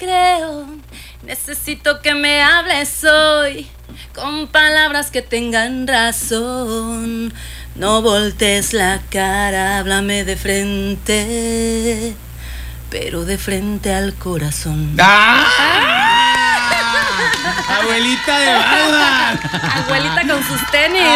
creo. Necesito que me hables hoy con palabras que tengan razón. No voltees la cara, háblame de frente, pero de frente al corazón. ¡Abuelita de Batman! Abuelita con sus tenis.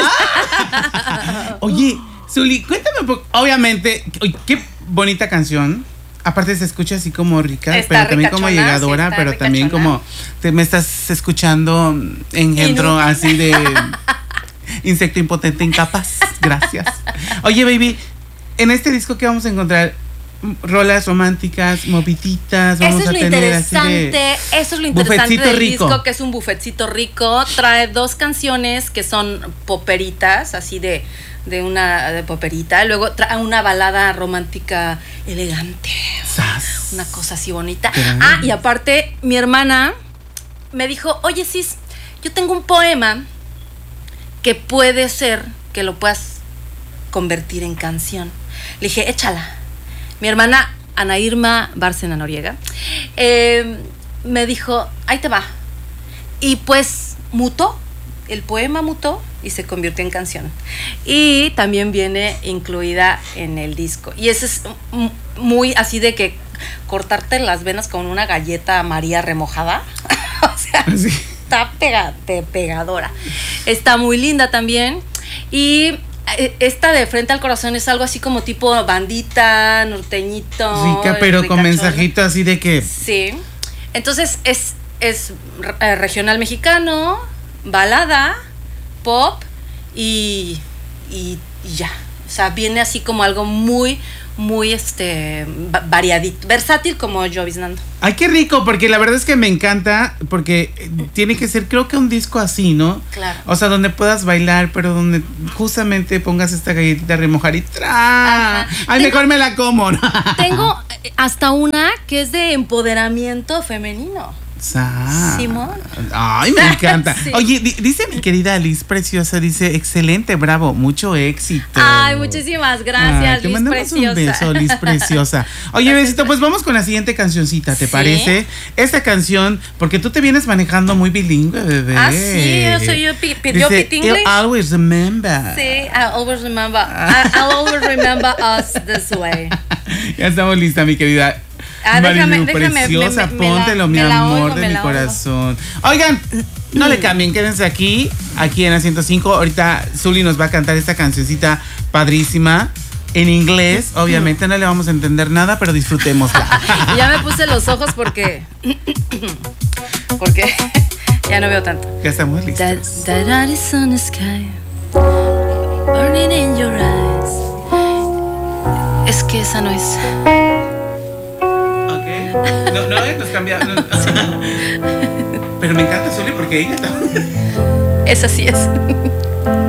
Oye, Zuli, cuéntame un poco. Obviamente, qué bonita canción. Aparte se escucha así como rica, Está pero también como ricachona, llegadora, sí, pero ricachona. también como me estás escuchando engendro así de insecto impotente en capas. Gracias. Oye, baby, en este disco ¿qué vamos a encontrar? Rolas románticas, moviditas, vamos Eso es a lo tener así interesante, eso es lo interesante bufetcito del rico. disco, que es un bufetcito rico. Trae 2 canciones que son poperitas, así de poperita. Luego trae una balada romántica elegante. ¡Sas! Una cosa así bonita. Claro. Y aparte, mi hermana me dijo, oye, Cis, yo tengo un poema que puede ser que lo puedas convertir en canción. Le dije, échala. Mi hermana Ana Irma Bárcena Noriega me dijo, ahí te va. Y pues mutó, el poema mutó y se convirtió en canción. Y también viene incluida en el disco. Y eso es muy así de que cortarte las venas con una galleta María remojada. O sea, Sí. está pegadora. Está muy linda también. Y esta de Frente al Corazón es algo así como tipo bandita, norteñito. Rica, pero con ricachona. mensajito así de que Sí. Entonces es regional mexicano, balada, pop y ya. O sea, viene así como algo muy variadito, versátil como Jovis Nando. ay, qué rico, porque la verdad es que me encanta, porque tiene que ser, creo que un disco así, ¿no? Claro. O sea, donde puedas bailar, pero donde justamente pongas esta galletita a remojar y ¡tra! Ajá. Ay, mejor me la como, ¿no? Tengo hasta una que es de empoderamiento femenino. Simón. Ay, me encanta. Sí. Oye, dice mi querida Liz Preciosa, dice, excelente, bravo, mucho éxito. Ay, muchísimas gracias, Ay, te Liz mandamos Preciosa. un beso, Liz Preciosa. Oye, besito, pues vamos con la siguiente cancioncita, ¿te ¿Sí? parece? Esta canción, porque tú te vienes manejando muy bilingüe, bebé. Ah, sí, yo pidió Dice, Pit English. "I'll always remember". Sí, I'll always remember us this way. Ya estamos listas, mi querida. Déjame, Preciosa, póntelo, mi me la amor oigo, de me mi la oigo. corazón. Oigan, no le cambien, quédense aquí en la 105. Ahorita Zuli nos va a cantar esta cancioncita padrísima. En inglés, obviamente no le vamos a entender nada, pero disfrutémosla. Ya me puse los ojos porque ya no veo tanto. Ya estamos listos. That Arizona sky burning in your eyes. Es que esa no es. Ok. No, nos cambia. No. Pero me encanta Zuli porque ella está. Esa sí es.